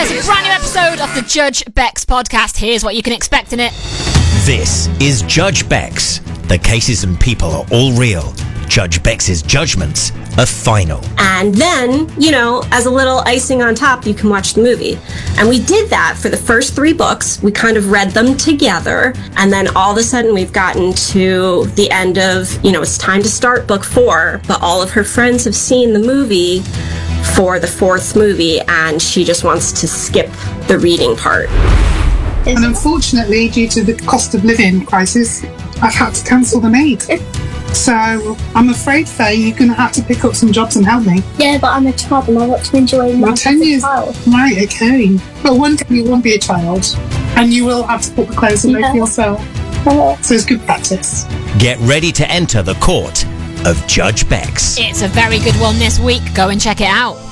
there's a brand new episode of the Judge Bex podcast. Here's what you can expect in it. This is Judge Bex. The cases and people are all real. Judge Bex's judgments are final. And then, as a little icing on top, you can watch the movie. And we did that for the first 3 books. We kind of read them together. And then all of a sudden we've gotten to the end of, it's time to start book 4. But all of her friends have seen the movie for the 4th movie. And she just wants to skip the reading part. And unfortunately, due to the cost of living crisis, I've had to cancel the maid. So I'm afraid, Faye, you're going to have to pick up some jobs and help me. Yeah, but I'm a child and I want to enjoy life 10 years. Child. Right, okay. But one day you won't be a child and you will have to put the clothes away for yourself. So it's good practice. Get ready to enter the court of Judge Bex. It's a very good one this week. Go and check it out.